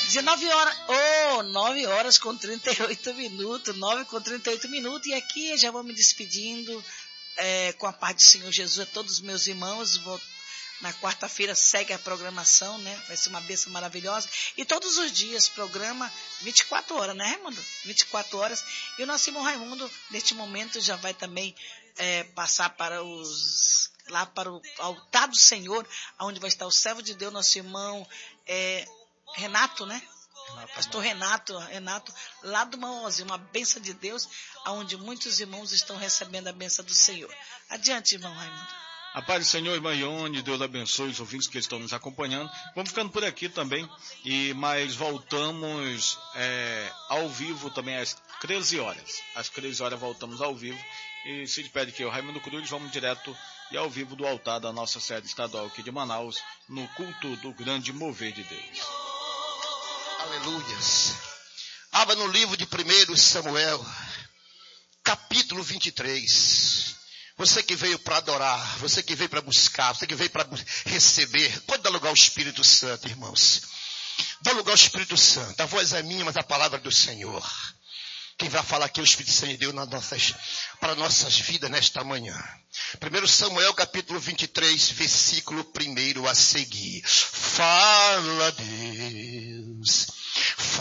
19 horas, 9 horas com 38 minutos, 9 com 38 minutos, e aqui já vou me despedindo, com a paz do Senhor Jesus a todos os meus irmãos. Na quarta-feira segue a programação, né? Vai ser uma bênção maravilhosa, e todos os dias programa 24 horas, né, Raimundo? 24 horas, e o nosso irmão Raimundo, neste momento, já vai também passar para lá para o altar do Senhor, onde vai estar o servo de Deus, nosso irmão Renato, né? Pastor Renato, lá do Mauazinho, uma bênção de Deus, onde muitos irmãos estão recebendo a bênção do Senhor. Adiante, irmão Raimundo. A paz do Senhor, irmã Ione, Deus abençoe os ouvintes que estão nos acompanhando. Vamos ficando por aqui também, mas voltamos ao vivo também às 13 horas. Às 13 horas voltamos ao vivo, e se despede aqui o Raimundo Cruz, vamos direto e ao vivo do altar da nossa sede estadual aqui de Manaus, no culto do grande mover de Deus. Aleluias. Abra no livro de 1 Samuel, capítulo 23. Você que veio para adorar, você que veio para buscar, você que veio para receber, pode dar lugar ao Espírito Santo, irmãos. Dá lugar ao Espírito Santo. A voz é minha, mas a palavra é do Senhor. Quem vai falar aqui é o Espírito Santo de Deus para nossas vidas nesta manhã. 1 Samuel capítulo 23, versículo 1 a seguir. Fala, Deus,